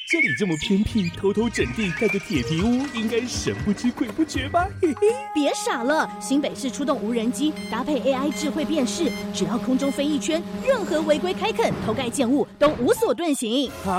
这里这么偏僻，偷偷整地盖个铁皮屋，应该神不知鬼不觉吧？嘿嘿， 别傻了，新北市出动无人机，搭配 AI 智慧辨识，只要空中飞一圈，任何违规开垦、偷盖建物都无所遁形。